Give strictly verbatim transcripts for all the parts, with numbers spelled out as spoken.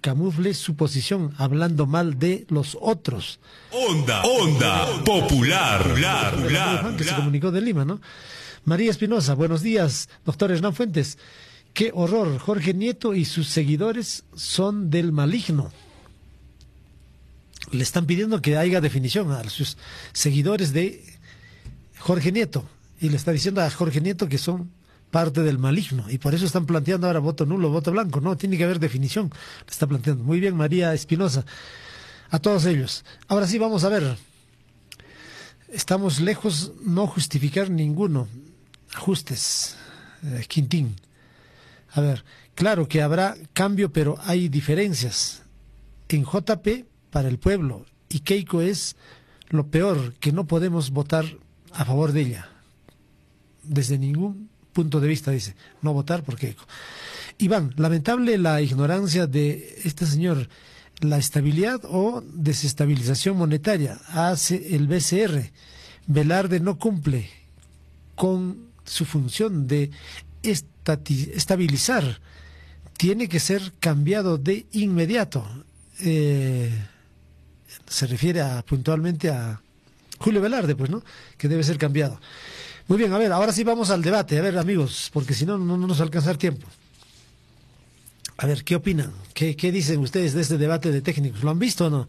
camufle su posición hablando mal de los otros. Onda, onda popular, popular, popular, que se comunicó de Lima, ¿no? María Espinosa, buenos días, doctor Hernán Fuentes. Qué horror, Jorge Nieto y sus seguidores son del maligno. Le están pidiendo que haya definición a sus seguidores de Jorge Nieto, y le está diciendo a Jorge Nieto que son parte del maligno, y por eso están planteando ahora voto nulo, voto blanco. No, tiene que haber definición, le está planteando. Muy bien, María Espinosa, a todos ellos. Ahora sí, vamos a ver. Estamos lejos no justificar ninguno. Ajustes, eh, Quintín. A ver, claro que habrá cambio, pero hay diferencias. En J P para el pueblo, y Keiko es lo peor, que no podemos votar a favor de ella. Desde ningún punto de vista, dice, no votar por Keiko. Iván, lamentable la ignorancia de este señor. La estabilidad o desestabilización monetaria hace el B C R. Velarde no cumple con su función de estabilizar. Tiene que ser cambiado de inmediato. Eh, se refiere a, puntualmente a Julio Velarde, pues, ¿no? Que debe ser cambiado. Muy bien, a ver, ahora sí vamos al debate. A ver, amigos, porque si no, no, no nos va a alcanzar tiempo. A ver, ¿qué opinan? ¿Qué, qué dicen ustedes de este debate de técnicos? ¿Lo han visto o no?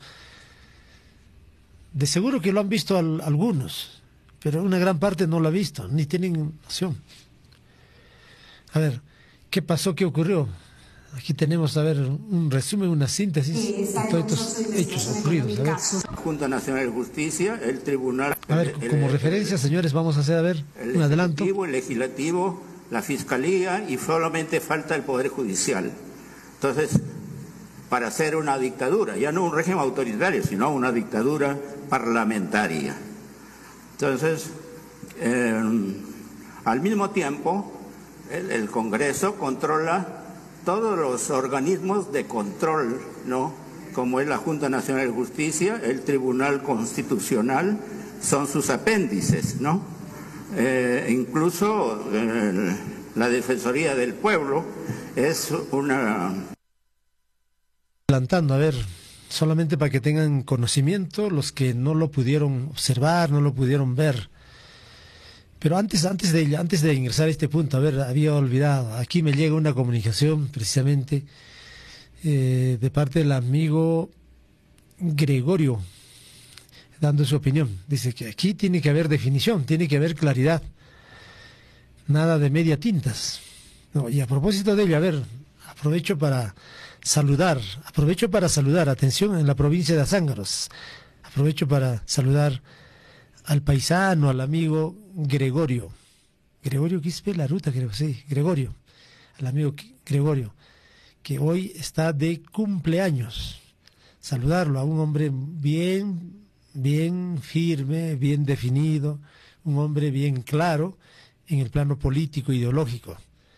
De seguro que lo han visto al, algunos, pero una gran parte no lo ha visto, ni tienen noción. A ver, ¿qué pasó? ¿Qué ocurrió? Aquí tenemos, a ver, un resumen, una síntesis de todos estos hechos ocurridos. A ver. Junta Nacional de Justicia, el Tribunal... A ver, el, como el, referencia, el, señores, vamos a hacer, a ver, el un adelanto. El Legislativo, la Fiscalía, y solamente falta el Poder Judicial. Entonces, para hacer una dictadura, ya no un régimen autoritario, sino una dictadura parlamentaria. Entonces, eh, al mismo tiempo, el, el Congreso controla todos los organismos de control, ¿no? Como es la Junta Nacional de Justicia, el Tribunal Constitucional, son sus apéndices, ¿no? Eh, incluso eh, la Defensoría del Pueblo es una... Adelantando, a ver, solamente para que tengan conocimiento los que no lo pudieron observar, no lo pudieron ver. Pero antes, antes de antes de ingresar a este punto, a ver, había olvidado, aquí me llega una comunicación precisamente eh, de parte del amigo Gregorio, dando su opinión. Dice que aquí tiene que haber definición, tiene que haber claridad, nada de media tintas. No, y a propósito de ello, a ver, aprovecho para saludar, aprovecho para saludar, atención, en la provincia de Azángaros, aprovecho para saludar al paisano, al amigo Gregorio, Gregorio Quispe, la ruta, creo, sí, Gregorio, al amigo Gregorio, que hoy está de cumpleaños. Saludarlo a un hombre bien, bien firme, bien definido, un hombre bien claro en el plano político, ideológico.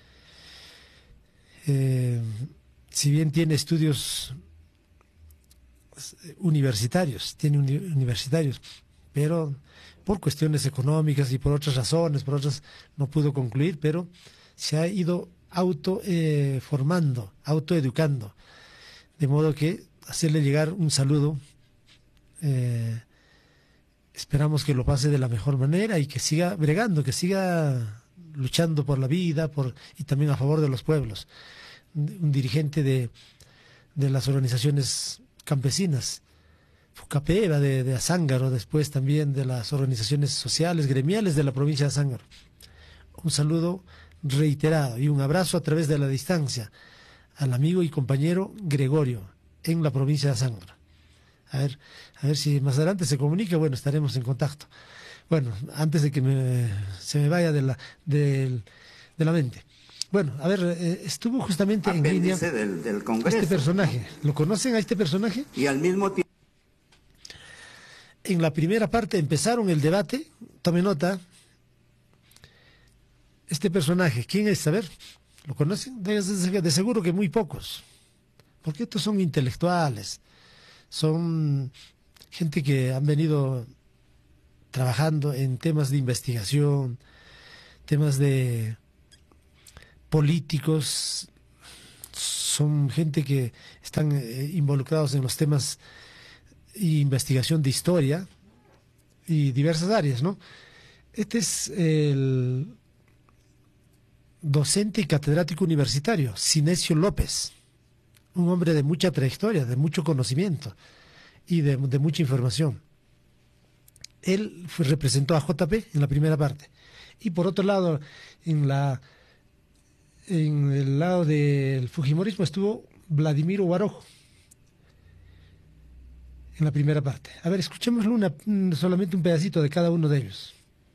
Eh, si bien tiene estudios universitarios, tiene uni universitarios, pero por cuestiones económicas y por otras razones, por otras no pudo concluir, pero se ha ido auto eh, formando, autoeducando, de modo que hacerle llegar un saludo, eh, esperamos que lo pase de la mejor manera y que siga bregando, que siga luchando por la vida por, y también a favor de los pueblos. Un dirigente de, de las organizaciones campesinas, Fucapeva de, de Azángaro, después también de las organizaciones sociales, gremiales de la provincia de Azángaro. Un saludo reiterado y un abrazo a través de la distancia al amigo y compañero Gregorio en la provincia de Azángaro. A ver, a ver si más adelante se comunica, bueno, estaremos en contacto. Bueno, antes de que me, se me vaya de la, de, de la mente. Bueno, a ver, eh, estuvo justamente en línea del, del Congreso, este personaje. ¿Lo conocen a este personaje? Y al mismo tiempo... En la primera parte empezaron el debate, tome nota, este personaje, ¿quién es? A ver, ¿lo conocen? De, de, de seguro que muy pocos, porque estos son intelectuales, son gente que han venido trabajando en temas de investigación, temas de políticos son gente que están eh, involucrados en los temas e investigación de historia y diversas áreas, ¿no? Este es el docente y catedrático universitario, Sinesio López, un hombre de mucha trayectoria, de mucho conocimiento y de, de mucha información. Él fue, representó a J P en la primera parte. Y por otro lado, en la en el lado del fujimorismo estuvo Vladimiro Guarojo en la primera parte. A ver, escuchémoslo una, solamente un pedacito de cada uno de ellos.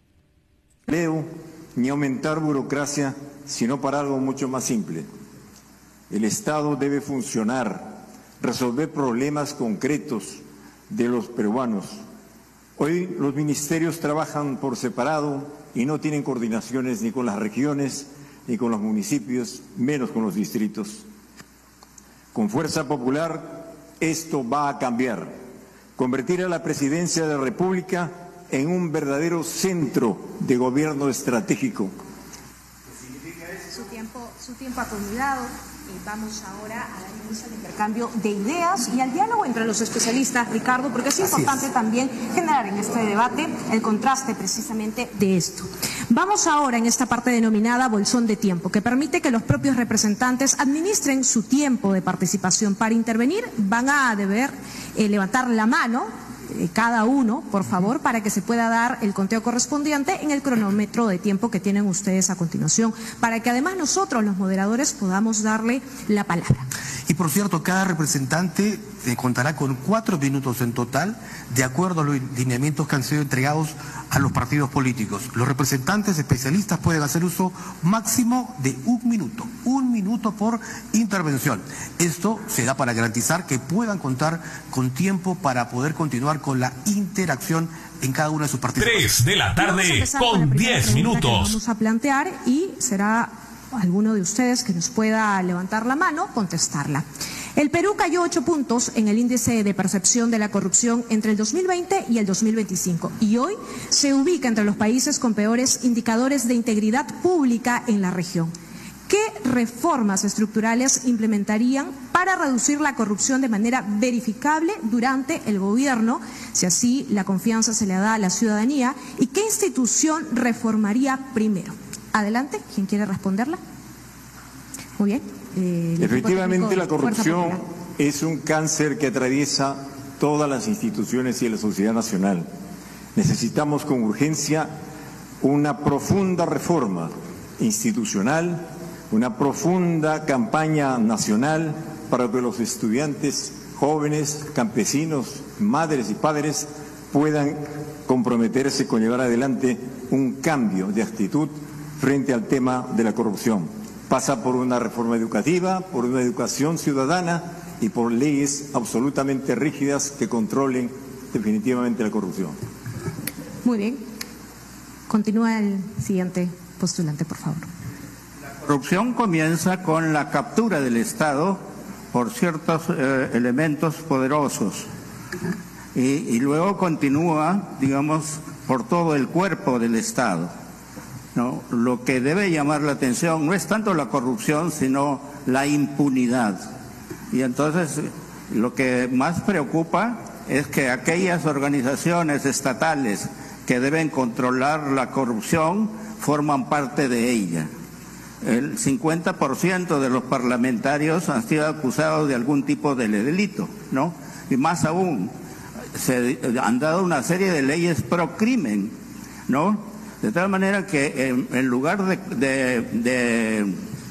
Leo, ni aumentar burocracia, sino para algo mucho más simple. El Estado debe funcionar, resolver problemas concretos de los peruanos. Hoy los ministerios trabajan por separado y no tienen coordinaciones ni con las regiones, ni con los municipios, menos con los distritos. Con Fuerza Popular esto va a cambiar. Convertir a la Presidencia de la República en un verdadero centro de gobierno estratégico. Su tiempo, su tiempo ha culminado. Eh, vamos ahora a dar inicio al intercambio de ideas y al diálogo entre los especialistas, Ricardo, porque es importante también generar en este debate el contraste precisamente de esto. Vamos ahora en esta parte denominada bolsón de tiempo, que permite que los propios representantes administren su tiempo de participación. Para intervenir van a deber eh, levantar la mano cada uno, por favor, para que se pueda dar el conteo correspondiente en el cronómetro de tiempo que tienen ustedes a continuación, para que además nosotros, los moderadores, podamos darle la palabra. Y por cierto, cada representante eh, contará con cuatro minutos en total, de acuerdo a los lineamientos que han sido entregados a los partidos políticos. Los representantes especialistas pueden hacer uso máximo de un minuto, un minuto por intervención. Esto se da para garantizar que puedan contar con tiempo para poder continuar con la interacción en cada una de sus participaciones. tres de la tarde con diez minutos. Vamos a plantear y será alguno de ustedes que nos pueda levantar la mano, contestarla. El Perú cayó ocho puntos en el índice de percepción de la corrupción entre el dos mil veinte y el dos mil veinticinco y hoy se ubica entre los países con peores indicadores de integridad pública en la región. ¿Qué reformas estructurales implementarían para reducir la corrupción de manera verificable durante el gobierno, si así la confianza se le da a la ciudadanía? ¿Y qué institución reformaría primero? Adelante, ¿quién quiere responderla? Muy bien. Eh, Efectivamente, la corrupción es un cáncer que atraviesa todas las instituciones y la sociedad nacional. Necesitamos con urgencia una profunda reforma institucional, una profunda campaña nacional para que los estudiantes, jóvenes, campesinos, madres y padres puedan comprometerse con llevar adelante un cambio de actitud frente al tema de la corrupción. Pasa por una reforma educativa, por una educación ciudadana y por leyes absolutamente rígidas que controlen definitivamente la corrupción. Muy bien. Continúa el siguiente postulante, por favor. La corrupción comienza con la captura del Estado por ciertos eh, elementos poderosos y, y luego continúa, digamos, por todo el cuerpo del Estado. ¿No? Lo que debe llamar la atención no es tanto la corrupción, sino la impunidad. Y entonces lo que más preocupa es que aquellas organizaciones estatales que deben controlar la corrupción forman parte de ella. El cincuenta por ciento de los parlamentarios han sido acusados de algún tipo de delito, ¿no? Y más aún, se han dado una serie de leyes pro crimen, ¿no? De tal manera que en, en lugar de, de, de,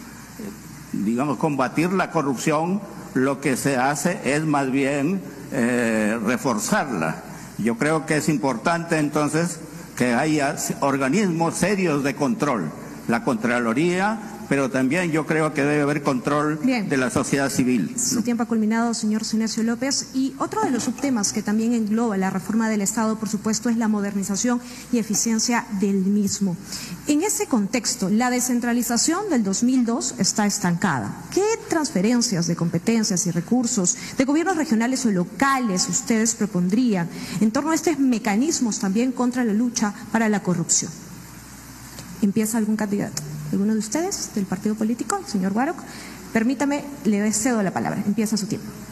digamos, combatir la corrupción, lo que se hace es más bien eh, reforzarla. Yo creo que es importante entonces que haya organismos serios de control, la Contraloría, pero también yo creo que debe haber control Bien. de la sociedad civil. Su tiempo ha culminado, señor Sinesio López. Y otro de los subtemas que también engloba la reforma del Estado, por supuesto, es la modernización y eficiencia del mismo. En ese contexto, la descentralización del dos mil dos está estancada. ¿Qué transferencias de competencias y recursos de gobiernos regionales o locales ustedes propondrían en torno a estos mecanismos también contra la lucha para la corrupción? ¿Empieza algún candidato? ¿Alguno de ustedes del partido político, señor Guaroch? Permítame, le cedo la palabra. Empieza su tiempo.